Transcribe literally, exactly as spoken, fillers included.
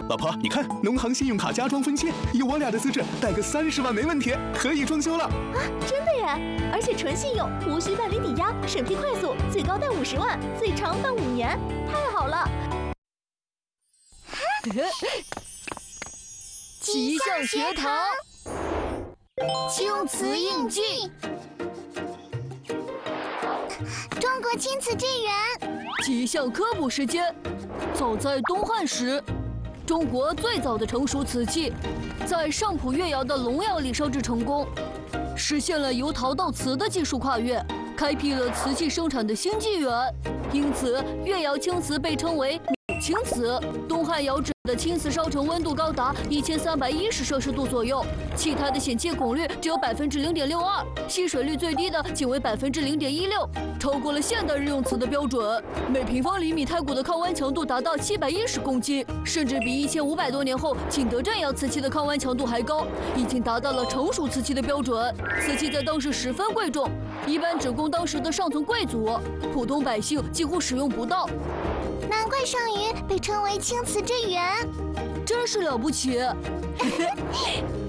老婆，你看，农行信用卡加装分期，以我俩的资质，贷个三十万没问题，可以装修了。 啊，真的耶！而且纯信用，无需办理抵押，审批快速，最高贷五十万，最长办五年，太好了！ 奇象学堂，青瓷印记， 中国青瓷镇园。 奇象科普时间。早在东汉时，中国最早的成熟瓷器，在上浦越窑的龙窑里烧制成功，实现了由陶到瓷的技术跨越，开辟了瓷器生产的新纪元。因此，越窑青瓷被称为母青瓷。东汉窑址的青瓷烧成温度高达一千三百一十摄氏度左右，气态的显气汞率只有百分之零点六二，吸水率最低的仅为百分之零点一六，超过了现代日用瓷的标准。每平方厘米胎骨的抗剜强度达到七百一十公斤，甚至比一千五百多年后景德镇窑瓷器的抗剜强度还高，已经达到了成熟瓷器的标准。瓷器在当时十分贵重，一般只供当时的上层贵族，普通百姓几乎使用不到。 难怪上虞被称为青瓷镇园， 真是了不起！